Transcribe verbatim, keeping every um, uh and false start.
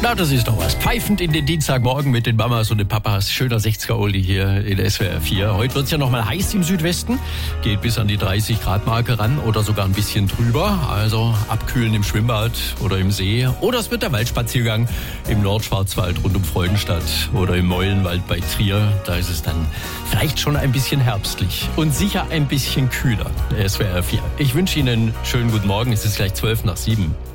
Na, das ist doch was. Pfeifend in den Dienstagmorgen mit den Mamas und den Papas. Schöner sechziger-Oldie hier in S W R vier. Heute wird's ja noch mal heiß im Südwesten. Geht bis an die dreißig Grad Marke ran oder sogar ein bisschen drüber. Also abkühlen im Schwimmbad oder im See. Oder es wird der Waldspaziergang im Nordschwarzwald rund um Freudenstadt oder im Meulenwald bei Trier. Da ist es dann vielleicht schon ein bisschen herbstlich und sicher ein bisschen kühler. S W R vier. Ich wünsche Ihnen einen schönen guten Morgen. Es ist gleich zwölf nach sieben.